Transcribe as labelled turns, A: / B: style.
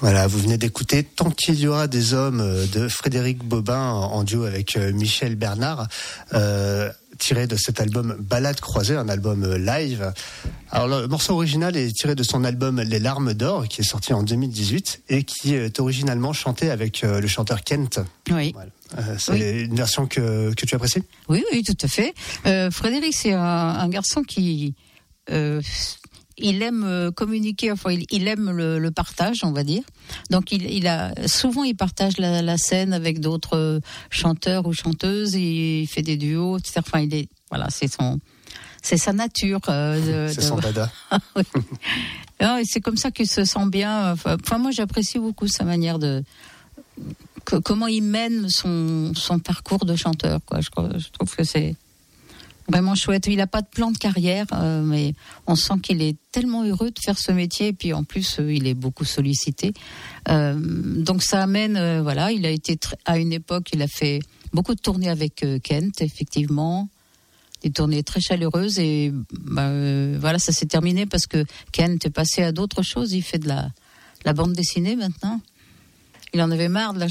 A: Voilà, vous venez d'écouter Tant qu'il y aura des hommes de Frédéric Bobin en duo avec Michel Bernard, tiré de cet album Balade croisée, un album live. Alors le morceau original est tiré de son album Les Larmes d'Or, qui est sorti en 2018 et qui est originalement chanté avec le chanteur Kent.
B: Oui.
A: Voilà. C'est une version que tu apprécies ?
B: Oui, tout à fait. Frédéric, c'est un garçon qui... il aime communiquer, enfin il aime le partage, on va dire. Donc il partage la scène avec d'autres chanteurs ou chanteuses. Il fait des duos, etc. Enfin c'est sa nature.
A: C'est son dada.
B: Oui. Non, et c'est comme ça qu'il se sent bien. Enfin moi j'apprécie beaucoup sa manière comment il mène son parcours de chanteur, quoi. Je trouve que c'est vraiment chouette. Il n'a pas de plan de carrière, mais on sent qu'il est tellement heureux de faire ce métier. Et puis en plus, il est beaucoup sollicité. Donc ça amène, il a été à une époque, il a fait beaucoup de tournées avec Kent, effectivement, des tournées très chaleureuses. Et ça s'est terminé parce que Kent est passé à d'autres choses. Il fait de la bande dessinée maintenant. Il en avait marre de